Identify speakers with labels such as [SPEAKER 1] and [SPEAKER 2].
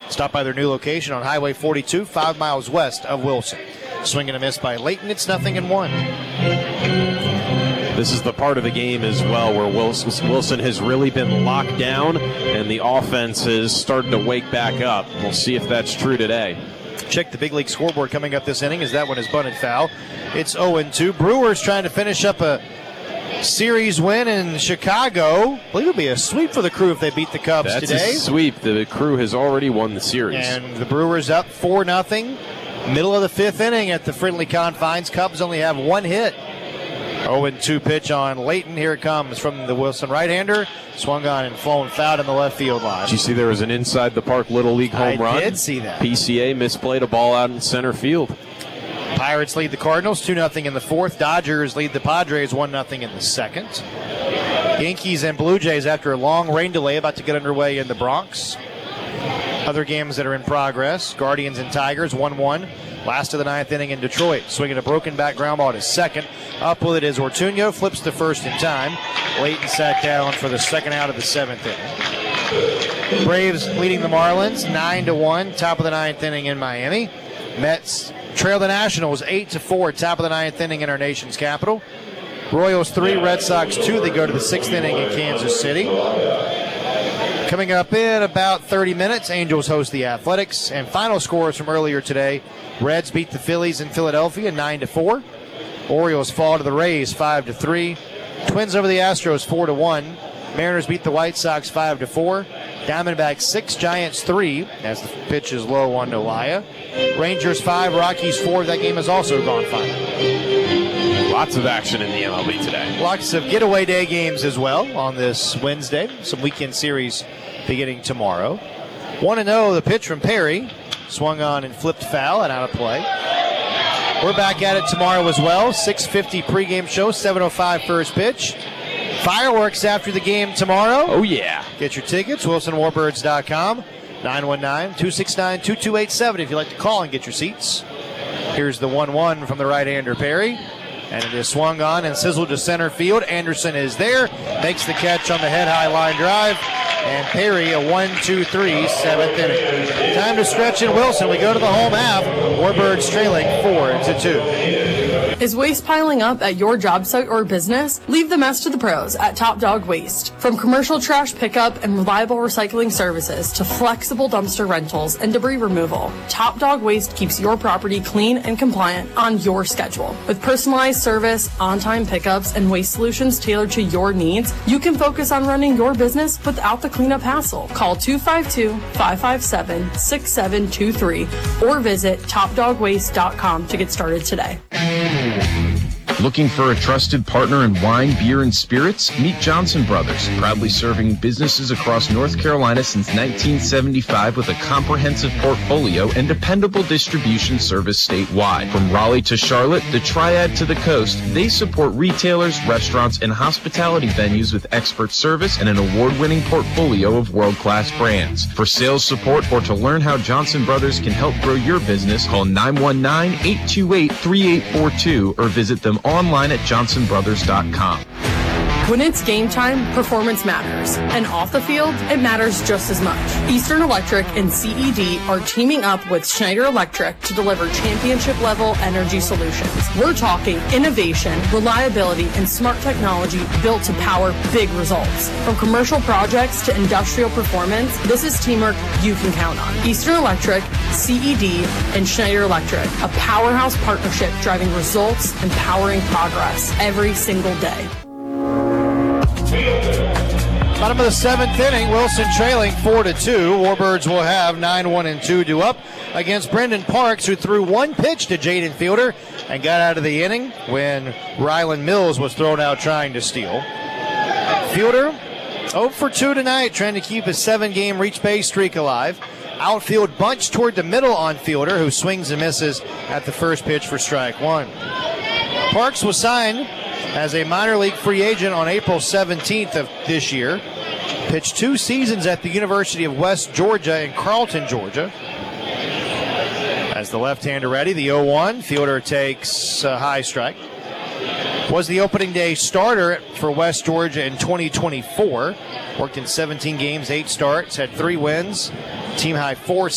[SPEAKER 1] Stop by their new location on Highway 42, 5 miles west of Wilson. Swing and a miss by Layton. It's 0-1.
[SPEAKER 2] This is the part of the game as well where Wilson has really been locked down, and the offense is starting to wake back up. We'll see if that's true today.
[SPEAKER 1] Check the big league scoreboard coming up this inning as that one is bunted foul. It's 0-2. Brewers trying to finish up a series win in Chicago. I believe it'll be a sweep for the Crew if they beat the Cubs today.
[SPEAKER 2] That's a sweep. The Crew has already won the series.
[SPEAKER 1] And the Brewers up 4-0. Middle of the fifth inning at the friendly confines. Cubs only have one hit. 0-2 pitch on Layton. Here it comes from the Wilson right-hander. Swung on and flown foul in the left field line.
[SPEAKER 2] Did you see there was an inside the park Little League home run?
[SPEAKER 1] I did see that.
[SPEAKER 2] PCA misplayed a ball out in center field.
[SPEAKER 1] Pirates lead the Cardinals 2-0 in the fourth. Dodgers lead the Padres 1-0 in the second. Yankees and Blue Jays, after a long rain delay, about to get underway in the Bronx. Other games that are in progress. Guardians and Tigers 1-1. Last of the ninth inning in Detroit. Swinging a broken back ground ball to second. Up with it is Ortuño. Flips to first in time. Layton sat down for the second out of the seventh inning. Braves leading the Marlins 9-1. Top of the ninth inning in Miami. Mets trail the Nationals 8-4. Top of the ninth inning in our nation's capital. Royals 3, Red Sox 2. They go to the sixth inning in Kansas City. Coming up in about 30 minutes, Angels host the Athletics. And final scores from earlier today. Reds beat the Phillies in Philadelphia 9-4. Orioles fall to the Rays 5-3. Twins over the Astros 4-1. Mariners beat the White Sox 5-4. Diamondbacks 6, Giants 3, as the pitch is low on Nolaya. Rangers 5, Rockies 4. That game has also gone final.
[SPEAKER 2] Lots of action in the MLB today.
[SPEAKER 1] Lots of getaway day games as well on this Wednesday. Some weekend series beginning tomorrow. 1-0 the pitch from Perry. Swung on and flipped foul and out of play. We're back at it tomorrow as well. 6:50 pregame show, 7:05 first pitch. Fireworks after the game tomorrow.
[SPEAKER 2] Oh, yeah.
[SPEAKER 1] Get your tickets, WilsonWarbirds.com, 919-269-2287 if you'd like to call and get your seats. Here's the 1-1 from the right-hander Perry. And it is swung on and sizzled to center field. Anderson is there, makes the catch on the head-high line drive. And Perry, a 1-2-3, seventh inning. Time to stretch in Wilson. We go to the home half. Warbirds trailing 4-2.
[SPEAKER 3] Is waste piling up at your job site or business? Leave the mess to the pros at Top Dog Waste. From commercial trash pickup and reliable recycling services to flexible dumpster rentals and debris removal, Top Dog Waste keeps your property clean and compliant on your schedule. With personalized service, on-time pickups, and waste solutions tailored to your needs, you can focus on running your business without the cleanup hassle. Call 252-557-6723 or visit topdogwaste.com to get started today.
[SPEAKER 4] Looking for a trusted partner in wine, beer, and spirits? Meet Johnson Brothers, proudly serving businesses across North Carolina since 1975 with a comprehensive portfolio and dependable distribution service statewide. From Raleigh to Charlotte, the Triad to the coast, they support retailers, restaurants, and hospitality venues with expert service and an award-winning portfolio of world-class brands. For sales support or to learn how Johnson Brothers can help grow your business, call 919-828-3842 or visit them online at johnsonbrothers.com.
[SPEAKER 3] When it's game time, performance matters. And off the field, it matters just as much. Eastern Electric and CED are teaming up with Schneider Electric to deliver championship-level energy solutions. We're talking innovation, reliability, and smart technology built to power big results. From commercial projects to industrial performance, this is teamwork you can count on. Eastern Electric, CED, and Schneider Electric, a powerhouse partnership driving results and powering progress every single day.
[SPEAKER 1] Bottom of the seventh inning, Wilson trailing 4-2. Warbirds will have 9-1-2 due up against Brendan Parks, who threw one pitch to Jaden Fielder and got out of the inning when Rylan Mills was thrown out trying to steal. Fielder 0 for 2 tonight, trying to keep his 7-game reach base streak alive. Outfield bunch toward the middle on Fielder, who swings and misses at the first pitch for strike one. Parks was signed as a minor league free agent on April 17th of this year. Pitched 2 seasons at the University of West Georgia in Carlton, Georgia. As the left-hander ready, the 0-1. Fielder takes a high strike. Was the opening day starter for West Georgia in 2024. Worked in 17 games, 8 starts, had 3 wins. Team high 4